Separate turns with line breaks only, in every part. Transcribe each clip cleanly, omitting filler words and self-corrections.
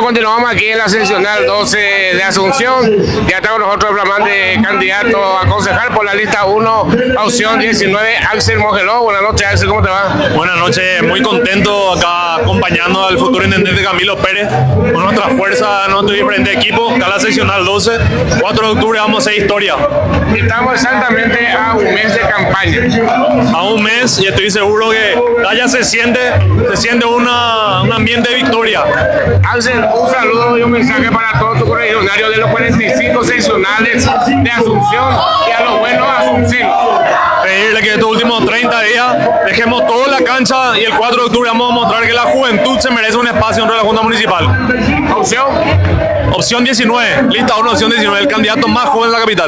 continuamos aquí en la seccional 12 de Asunción. Ya está con nosotros el flamante candidato a concejal por la lista 1, opción 19, Axel Mogeló. Buenas noches, Axel, ¿cómo te va?
Buenas noches, muy contento acá acompañando al futuro intendente Camilo Pérez con nuestra fuerza, nuestro diferente equipo, acá en la seccional 12. 4 de octubre vamos a hacer historia.
Estamos exactamente a un mes de campaña.
A un mes, y estoy seguro que allá se siente un ambiente de victoria.
Axel, un saludo y un mensaje para todos tus correligionarios de los 45 seccionales de Asunción y a los buenos asuncenos.
Pedirle que estos últimos 30 días dejemos toda la cancha y el 4 de octubre vamos a mostrar que la juventud se merece un espacio dentro de la Junta Municipal.
Opción.
Opción 19, lista 1, opción 19, el candidato más joven de la capital.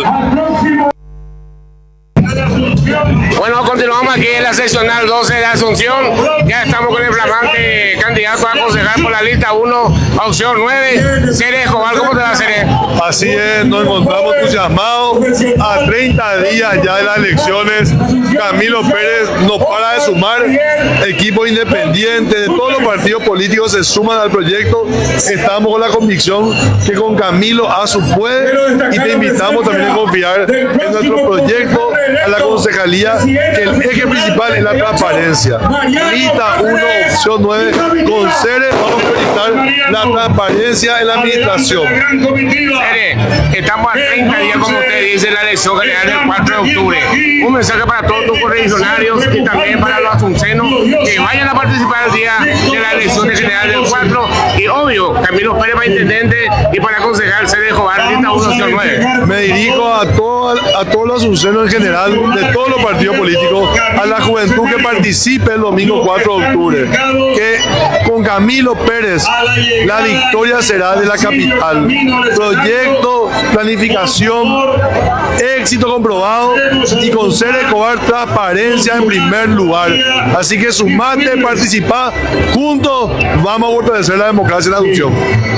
Bueno, continuamos aquí en la seccional 12 de Asunción. Ya estamos con el flamante candidato a concejal por la lista 1, opción 9, Cere Escobar. ¿Cómo te va, Cere?
Así es, nos encontramos entusiasmados a 30 días ya de las elecciones. Camilo Pérez nos para de sumar, equipos independientes de todos los partidos políticos se suman al proyecto. Estamos con la convicción que con Camilo Asu puede, y te invitamos también a confiar en nuestro proyecto a la concejalía, que el eje principal es la transparencia. Lista 1, opción 9, con Cere vamos a priorizar la transparencia en la administración.
Cere, estamos a 30 días, como usted dice, la elección general del 4 de octubre. Un mensaje para todos tus correligionarios y también para los asuncenos que vayan a participar el día de la elección general del 4. Y obvio, Camilo Pérez para intendente y para concejal Cere Escobar, lista 1, opción 9.
Me dirijo a todos los asuncenos en general, de todos los partidos políticos, a la juventud que participe el domingo 4 de octubre, que con Camilo Pérez la victoria será de la capital. Proyecto, planificación, éxito comprobado, y con Cere Escobar transparencia en primer lugar. Así que sumate, participa, juntos vamos a fortalecer la democracia en Asunción.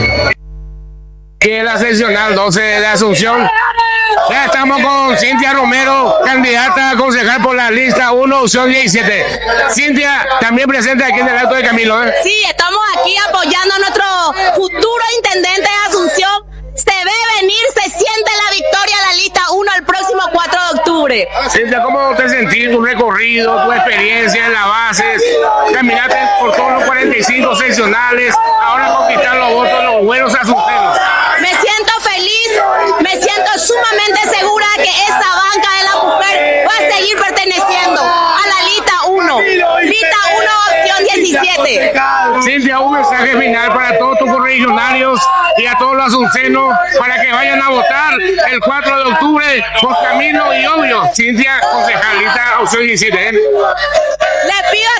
Aquí en la seccional 12 de Asunción. Ya estamos con Cintia Romero, candidata a concejal por la lista 1, opción 17. Cintia, también presente aquí en el acto de Camilo, ¿eh?
Sí, estamos aquí apoyando a nuestro futuro intendente de Asunción. Se ve venir, se siente la victoria de la lista 1 el próximo 4 de octubre.
Cintia, ¿cómo te sentís, tu recorrido, tu experiencia en las bases? Caminaste por todos los 45 seccionales, ahora conquistar los votos de los buenos asuncenos.
Me siento feliz, me siento sumamente segura que esta banca de la mujer va a seguir perteneciendo a la lista 1. Lista 1, opción 17.
Cintia, un mensaje final para todos tus correligionarios y a todos los asuncenos para que vayan a votar el 4 de octubre por Camilo y obvio, Cintia, concejalita, opción 17.
Les pido